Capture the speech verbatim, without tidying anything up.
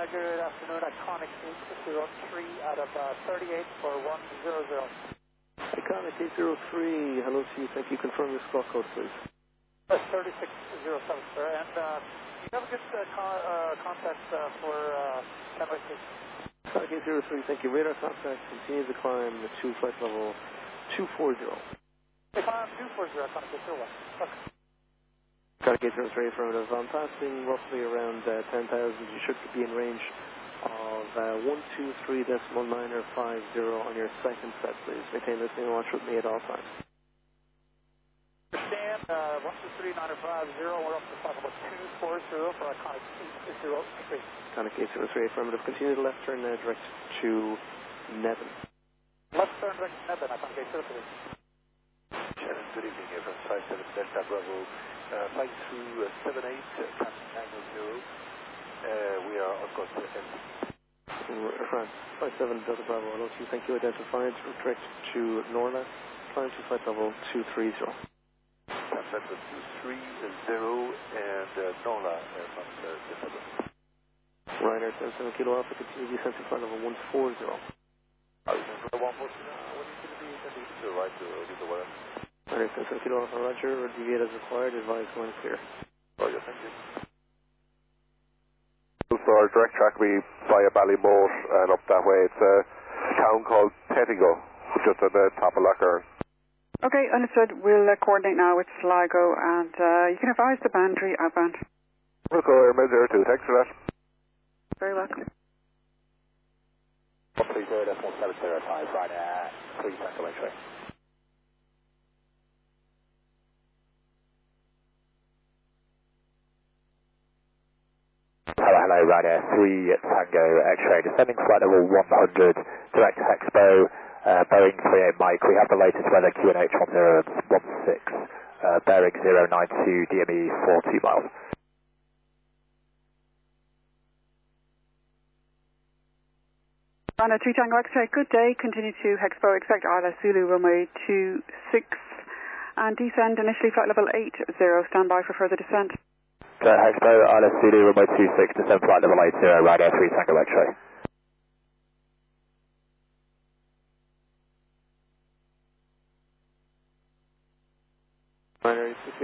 good afternoon, Iconic eight zero three out of uh, thirty-eight for one zero zero. Iconic eight zero three, hello to you, thank you. Confirm your squawk code, please. That's thirty-six zero seven, sir. And uh, you have a good uh, con uh, contact uh, for uh, Canada six. Iconic eight zero three, thank you. Radar contact, continue to climb to flight level two four zero. If I'm two four zero, Iconic eight zero one. Okay. Iconic eight zero three, affirmative. I'm passing roughly around uh, ten thousand. You should be in range of uh, one two three decimal nine or five zero on your second set, please. Maintain listening and watch with me at all times. Understand, uh, one two three nine or five zero, we're up to flight level two four zero for Iconic eight zero three. Iconic eight zero three, affirmative. Continue to left turn uh, direct to Nevin. Left turn direct to Nevin, Iconic eight zero three. Shannon, good evening here from five seven Delta Bravo. Uh, flight through uh, seven eight, uh, traffic nine zero. Uh, we are, of course, uh, France, five seven Delta Bravo, hello to you, thank you. Identified, direct to Norla, climb to flight level two three zero. That's two three zero and uh, Norla uh, from uh, Delta Bravo. Ryder, seven seven Kilo Alpha, continue descent to flight level one four zero. Are you going to one four zero? What is going to be the to right to uh, the weather? Ryder, seven seven Kilo Alpha, Roger, deviate as required, advise going clear. Roger, thank you. So our direct track will be via Ballymote and up that way. It's a town called Pettigo, just at the top of Lochern. Okay, understood. We'll uh, coordinate now with Sligo and uh, you can advise the boundary outbound. We'll go Airmail zero two. Thanks for that. Very welcome. one three zero decimal seven zero five, right at three Tango X-ray. Hello, hello, Ryder three Tango X-ray, descending flight level one hundred, direct to Expo, uh, Boeing three eight Mike. We have the latest weather Q N H one zero one six, uh, bearing zero nine two, D M E forty miles. Ryder three Tango X-ray, good day. Continue to Expo, expect Isla Zulu runway two six, and descend initially flight level eight zero, stand by for further descent. Go Expo, Isla Zulu runway two six, descend flight level eight zero, Ryder three Tango X-ray. Ryder